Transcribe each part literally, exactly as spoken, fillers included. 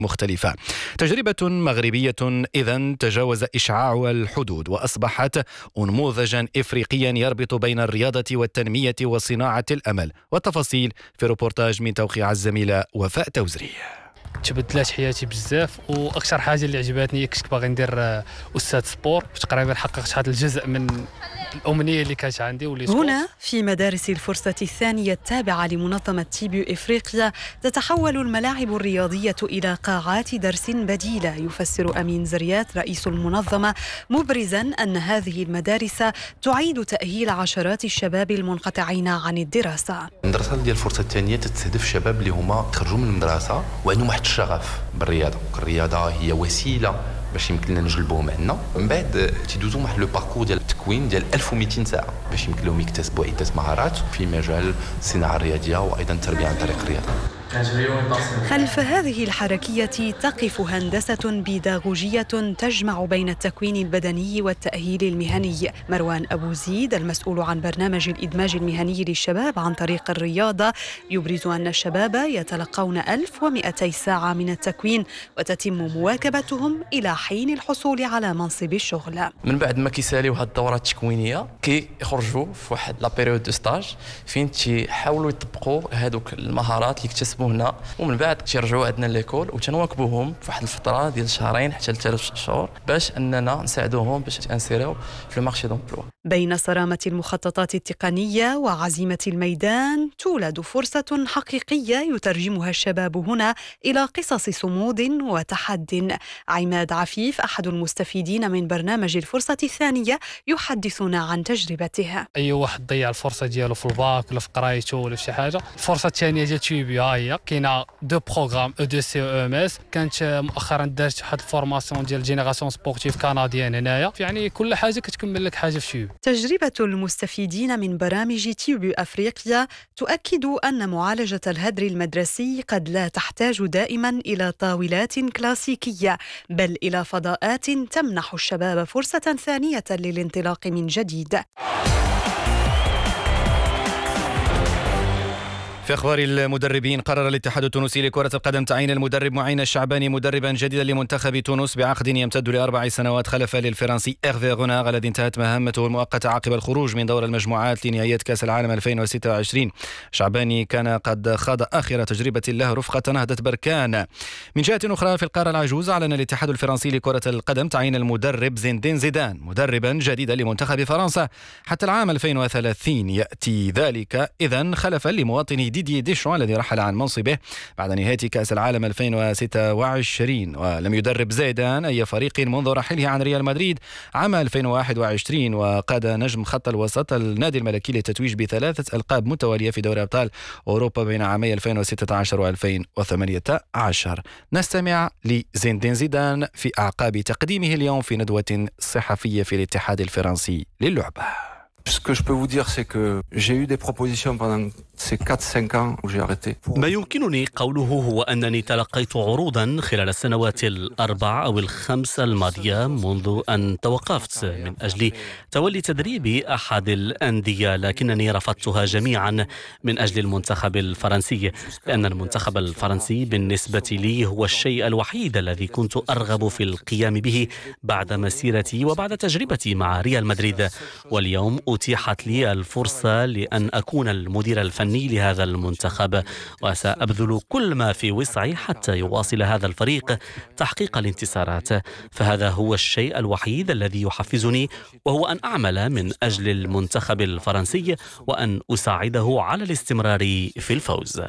مختلفة. تجربة مغربية إذن تجاوز إشعاع الحدود وأصبحت نموذجا إفريقيا يربط بين الرياضة والتنمية وصناعة الأمل. والتفاصيل في روبورتاج من توقيع الزميلة وفاء توزري. تبدلات حياتي بزاف، واكثر حاجه اللي عجبتني كنت باغي ندير استاذ سبور، تقريبا حققت هذا الجزء من الامنيه اللي كانت عندي. هنا في مدارس الفرصه الثانيه التابعه لمنظمه تيبيو افريقيا تتحول الملاعب الرياضيه الى قاعات درس بديله، يفسر امين زريات رئيس المنظمه مبرزا ان هذه المدارس تعيد تاهيل عشرات الشباب المنقطعين عن الدراسه. المدرسه ديال الفرصه الثانيه تستهدف الشباب اللي هما خرجوا من المدرسه وعندهم واحد الشغف بالرياضه. الرياضه هي وسيله باش يمكن لنا نجلبوهم عندنا، من بعد تيدوزو واحد لو باركور ديال التكوين ديال ألف ومئتين ساعه باش يمكن لهم يكتسبوا عده مهارات في مجال الصناعه الرياضيه وايضا التربيه عن طريق الرياضه. خلف هذه الحركية تقف هندسة بيداغوجية تجمع بين التكوين البدني والتأهيل المهني. مروان أبو زيد المسؤول عن برنامج الإدماج المهني للشباب عن طريق الرياضة يبرز أن الشباب يتلقون ألف ومئتي ساعة من التكوين وتتم مواكبتهم إلى حين الحصول على منصب الشغل. من بعد ما كيساليو هاد الدورات التكوينية كيخرجوا في واحد لا بيريود دو ستاج فين تيحاولوا يطبقوا هادوك المهارات اللي اكتسبوا هنا، ومن بعد تيرجعوا عندنا ليكول وتنواكبوهم في واحد الفتره ديال شهرين حتى لثلاث شهور باش اننا نساعدوهم باش ينسيريو في المارشي دومبلوا. بين صرامه المخططات التقنيه وعزيمه الميدان تولد فرصه حقيقيه يترجمها الشباب هنا الى قصص صمود وتحد. عماد عفيف احد المستفيدين من برنامج الفرصه الثانيه يحدثنا عن تجربته. اي واحد ضيع الفرصه ديالو في الباك ولا في قرايته ولا في شي حاجه، الفرصه الثانيه ديال تيبيو هي كاينه دو بروغرام او دو سي او ام اس. كانت مؤخرا دارت واحد الفورماسيون ديال جينيراسيون سبورتيف كنديان هنايا، يعني كل حاجه كتكمل لك حاجه في تيوب. تجربه المستفيدين من برامج تيبيو افريقيا تؤكد ان معالجه الهدر المدرسي قد لا تحتاج دائما الى طاولات كلاسيكيه، بل الى فضاءات تمنح الشباب فرصه ثانيه للانطلاق من جديد. في أخبار المدربين، قرر الاتحاد التونسي لكرة القدم تعيين المدرب معين الشعباني مدربا جديدا لمنتخب تونس بعقد يمتد لأربع سنوات خلفا للفرنسي إيرفي غوناغ الذي انتهت مهمته المؤقتة عقب الخروج من دور المجموعات لنهائيات كأس العالم ألفين وستة وعشرين. شعباني كان قد خاض آخر تجربة له رفقة نهضة بركان. من جهة أخرى في القارة العجوز، أعلن الاتحاد الفرنسي لكرة القدم تعيين المدرب زين زيدان مدربا جديدا لمنتخب فرنسا حتى العام ألفين وثلاثين. يأتي ذلك إذن خلفا لمواطنه ديدي ديشون الذي رحل عن منصبه بعد نهاية كأس العالم ألفين وستة وعشرين. ولم يدرب زيدان أي فريق منذ رحيله عن ريال مدريد عام ألفين وواحد وعشرين، وقاد نجم خط الوسط النادي الملكي للتتويج بثلاثة ألقاب متوالية في دوري أبطال أوروبا بين عامي ألفين وستة عشر وألفين وثمانية عشر. نستمع لزين دين زيدان في أعقاب تقديمه اليوم في ندوة صحفية في الاتحاد الفرنسي للعبة. Ce que je peux vous dire, c'est que j'ai eu des propositions pendant ces quatre cinq ans où j'ai arrêté. ما يمكنني قوله هو أنني تلقيت عروضا خلال السنوات الأربع أو الخمس الماضية منذ أن توقفت من أجل تولي تدريب أحد الأندية، لكنني رفضتها جميعا من أجل المنتخب الفرنسي، لأن المنتخب الفرنسي بالنسبة لي هو الشيء الوحيد الذي كنت أرغب في القيام به بعد مسيرتي وبعد تجربتي مع ريال مدريد. واليوم أتيحت لي الفرصة لأن أكون المدير الفني لهذا المنتخب، وسأبذل كل ما في وسعي حتى يواصل هذا الفريق تحقيق الانتصارات. فهذا هو الشيء الوحيد الذي يحفزني، وهو أن أعمل من أجل المنتخب الفرنسي وأن أساعده على الاستمرار في الفوز.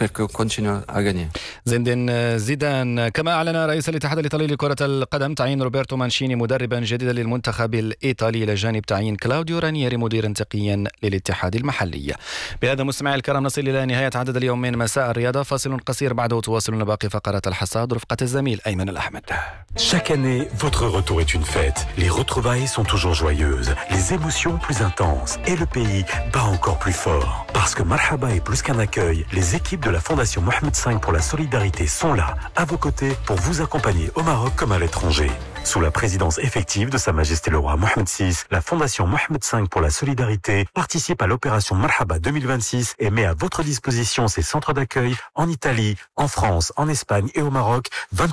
زين زيدان. كما أعلن رئيس الاتحاد الإيطالي لكرة القدم تعيين روبرتو مانشيني مدربا جديدا للمنتخب الإيطالي إلى جانب تعيين كلاوديو رانييري مديرا تقنيا للاتحاد المحلي. بهذا مستمعي الكرام نصل إلى نهاية عدد اليوم من مساء الرياضة. فاصل قصير بعده تواصلون باقي فقرات الحصاد رفقة الزميل أيمن الأحمد. Chaque année, votre retour est une fête. Les retrouvailles sont toujours joyeuses, les émotions plus intenses et le pays bat encore plus fort. Parce que Marhaba est plus qu'un accueil, les équipes de la Fondation Mohamed cinq pour la solidarité sont là, à vos côtés, pour vous accompagner au Maroc comme à l'étranger. Sous la présidence effective de Sa Majesté le Roi Mohammed six, la Fondation Mohammed cinq pour la solidarité participe à l'opération Marhaba deux mille vingt-six et met à votre disposition ses centres d'accueil en Italie, en France, en Espagne et au Maroc